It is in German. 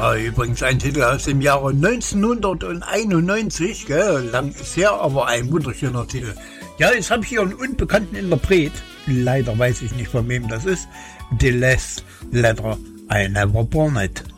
Ja, übrigens ein Titel aus dem Jahre 1991, gell? Lang ist her, aber ein wunderschöner Titel. Ja, jetzt habe ich hier einen unbekannten Interpret. Leider weiß ich nicht, von wem das ist. The Last Letter I Never Born It.